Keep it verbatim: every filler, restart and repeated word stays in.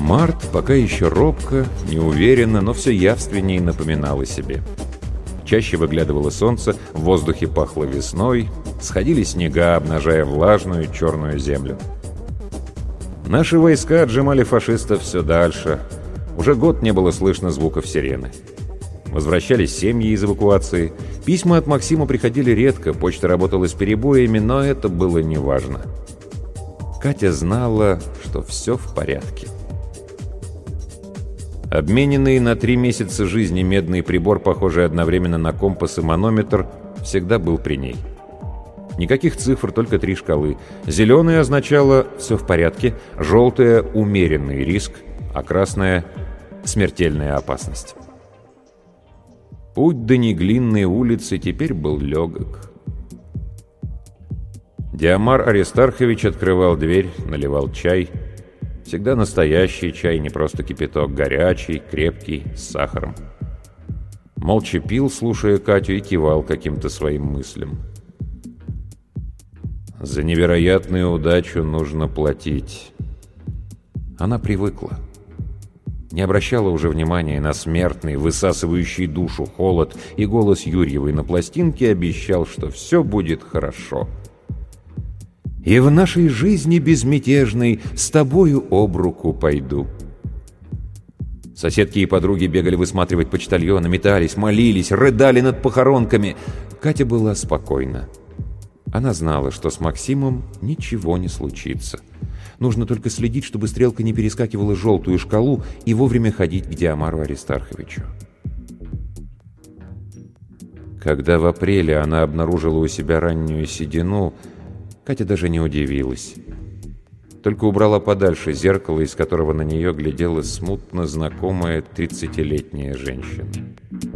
Март пока еще робко, неуверенно, но все явственнее напоминал о себе. Чаще выглядывало солнце, в воздухе пахло весной, сходили снега, обнажая влажную черную землю. Наши войска отжимали фашистов все дальше. Уже год не было слышно звуков сирены. Возвращались семьи из эвакуации. Письма от Максима приходили редко, почта работала с перебоями, но это было неважно. Катя знала, что все в порядке. Обмененный на три месяца жизни медный прибор, похожий одновременно на компас и манометр, всегда был при ней. Никаких цифр, только три шкалы. Зеленая означало «все в порядке», желтая — «умеренный риск», а красная — «смертельная опасность». Путь до Неглинной улицы теперь был легок. Диомар Аристархович открывал дверь, наливал чай. Всегда настоящий чай, не просто кипяток, горячий, крепкий, с сахаром. Молча пил, слушая Катю, и кивал каким-то своим мыслям. За невероятную удачу нужно платить. Она привыкла. Не обращала уже внимания на смертный, высасывающий душу холод, и голос Юрьевой на пластинке обещал, что все будет хорошо. «И в нашей жизни безмятежной с тобою об руку пойду». Соседки и подруги бегали высматривать почтальона, метались, молились, рыдали над похоронками. Катя была спокойна. Она знала, что с Максимом ничего не случится. Нужно только следить, чтобы стрелка не перескакивала желтую шкалу, и вовремя ходить к Диомару Аристарховичу. Когда в апреле она обнаружила у себя раннюю седину, Катя даже не удивилась. Только убрала подальше зеркало, из которого на нее глядела смутно знакомая тридцатилетняя женщина.